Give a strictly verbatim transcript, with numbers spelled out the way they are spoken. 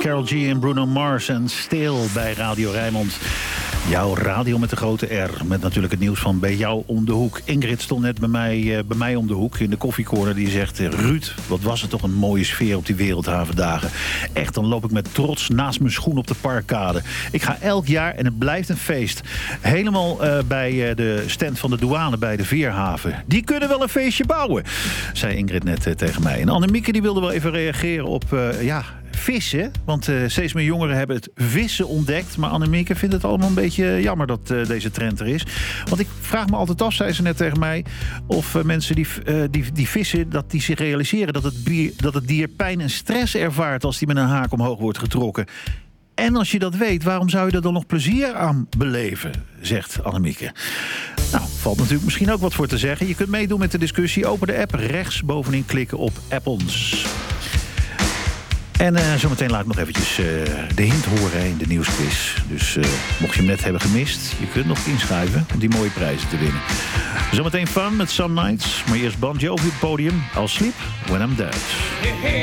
Karol G en Bruno Mars en Stil bij Radio Rijnmond. Jouw radio met de grote R. Met natuurlijk het nieuws van bij jou om de hoek. Ingrid stond net bij mij, uh, bij mij om de hoek in de koffiecorner. Die zegt, uh, Ruud, wat was het toch een mooie sfeer op die Wereldhavendagen. Echt, dan loop ik met trots naast mijn schoen op de parkkade. Ik ga elk jaar en het blijft een feest. Helemaal uh, bij uh, de stand van de douane bij de Veerhaven. Die kunnen wel een feestje bouwen, zei Ingrid net uh, tegen mij. En Annemieke die wilde wel even reageren op... Uh, ja. vissen, want uh, steeds meer jongeren hebben het vissen ontdekt. Maar Annemieke vindt het allemaal een beetje jammer dat uh, deze trend er is. Want ik vraag me altijd af, zei ze net tegen mij... of uh, mensen die, uh, die, die vissen, dat die zich realiseren... Dat het, bier, dat het dier pijn en stress ervaart als die met een haak omhoog wordt getrokken. En als je dat weet, waarom zou je er dan nog plezier aan beleven? Zegt Annemieke. Nou, valt natuurlijk misschien ook wat voor te zeggen. Je kunt meedoen met de discussie. Open de app, rechts bovenin klikken op App ons. En uh, zometeen laat ik nog eventjes uh, de hint horen in de nieuwsquiz. Dus uh, mocht je hem net hebben gemist, je kunt nog inschrijven om die mooie prijzen te winnen. Zometeen fun met Some Nights. Maar eerst Bon Jovi op het podium. I'll sleep when I'm dead.